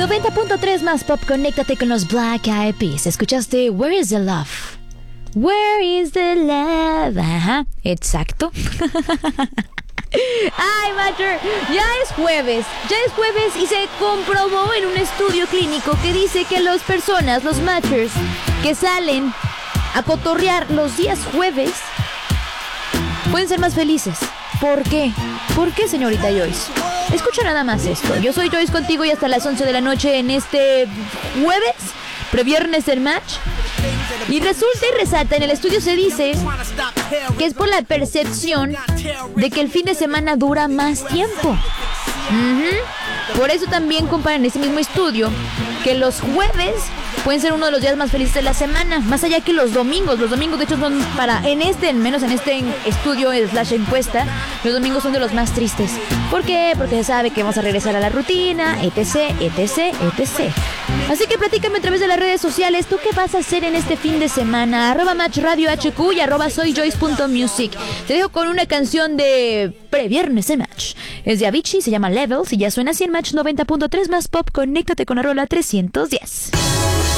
90.3 más pop, conéctate con los Black Eyed Peas. ¿Escuchaste Where is the Love? Where is the love? Ajá, exacto. Ay, Matcher, ya es jueves y se comprobó en un estudio clínico que dice que las personas, los Matchers, que salen a cotorrear los días jueves, pueden ser más felices. ¿Por qué? ¿Por qué, señorita Joyce? Escucha nada más esto. Yo soy Joyce contigo y hasta las 11 de la noche en este jueves, previernes del match. Y resulta y resalta, en el estudio se dice que es por la percepción de que el fin de semana dura más tiempo. Por eso también comparan en ese mismo estudio que los jueves pueden ser uno de los días más felices de la semana, más allá que los domingos. Los domingos, de hecho, son menos en este estudio / encuesta, los domingos son de los más tristes. ¿Por qué? Porque se sabe que vamos a regresar a la rutina, etc. Así que platícame a través de las redes sociales, ¿tú qué vas a hacer en este fin de semana? @MatchRadioHQ y @soyjoyce.music. Te dejo con una canción de previernes de Match. Es de Avicii, se llama Levels y ya suena así en Match 90.3 más pop. Conéctate con @310.